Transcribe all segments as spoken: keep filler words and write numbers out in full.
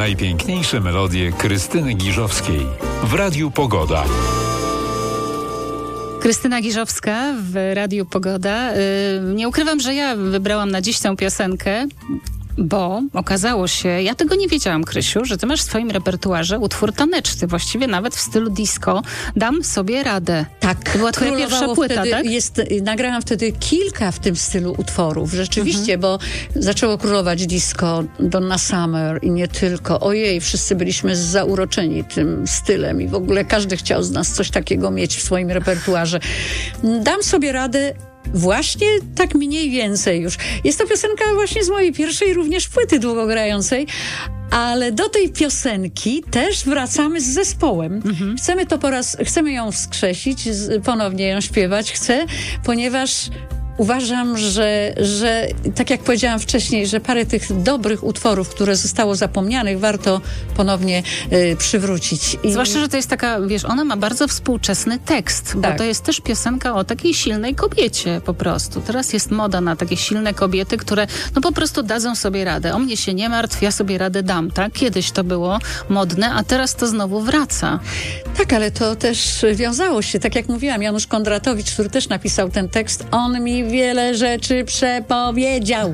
najpiękniejsze melodie Krystyny Giżowskiej w Radiu Pogoda. Krystyna Giżowska w Radiu Pogoda. Yy, nie ukrywam, że ja wybrałam na dziś tę piosenkę, bo okazało się, ja tego nie wiedziałam, Krysiu, że ty masz w swoim repertuarze utwór taneczny, właściwie nawet w stylu disco. Dam sobie radę. Tak. To była twoja pierwsza płyta, tak? Jest, nagrałam wtedy kilka w tym stylu utworów, rzeczywiście, mhm. bo zaczęło królować disco, Donna Summer i nie tylko. Ojej, wszyscy byliśmy zauroczeni tym stylem i w ogóle każdy chciał z nas coś takiego mieć w swoim repertuarze. Dam sobie radę. Właśnie tak mniej więcej już. Jest to piosenka właśnie z mojej pierwszej również płyty długogrającej, ale do tej piosenki też wracamy z zespołem. Mhm. Chcemy to po raz, chcemy ją wskrzesić, z, ponownie ją śpiewać chcę, ponieważ uważam, że, że tak jak powiedziałam wcześniej, że parę tych dobrych utworów, które zostało zapomnianych, warto ponownie y, przywrócić. I... Zwłaszcza, że to jest taka, wiesz, ona ma bardzo współczesny tekst, tak. bo to jest też piosenka o takiej silnej kobiecie po prostu. Teraz jest moda na takie silne kobiety, które no po prostu dadzą sobie radę. O mnie się nie martw, ja sobie radę dam, tak? Kiedyś to było modne, a teraz to znowu wraca. Tak, ale to też wiązało się, tak jak mówiłam, Janusz Kondratowicz, który też napisał ten tekst, on mi wiele rzeczy przepowiedział.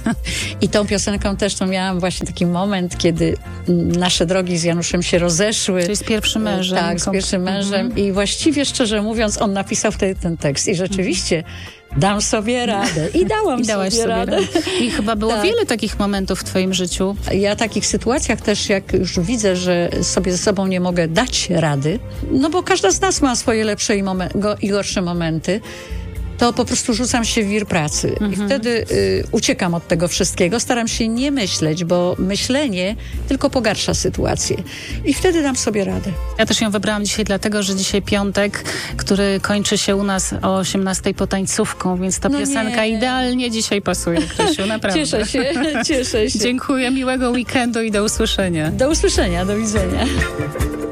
I tą piosenką też to miałam właśnie taki moment, kiedy nasze drogi z Januszem się rozeszły. Czyli z pierwszym mężem. Tak, z pierwszym mężem. Mhm. I właściwie, szczerze mówiąc, on napisał wtedy ten tekst. I rzeczywiście mhm. dam sobie radę. I dałam I sobie, sobie radę. radę. I chyba było tak. wiele takich momentów w twoim życiu. Ja w takich sytuacjach też, jak już widzę, że sobie ze sobą nie mogę dać rady, no bo każda z nas ma swoje lepsze i, momen- go- i gorsze momenty, to po prostu rzucam się w wir pracy. Mhm. I wtedy y, uciekam od tego wszystkiego. Staram się nie myśleć, bo myślenie tylko pogarsza sytuację. I wtedy dam sobie radę. Ja też ją wybrałam dzisiaj dlatego, że dzisiaj piątek, który kończy się u nas o osiemnastej potańcówką, więc ta no piosenka nie. idealnie dzisiaj pasuje, Krysiu, naprawdę. Cieszę się, cieszę się. Dziękuję, miłego weekendu i do usłyszenia. Do usłyszenia, do widzenia.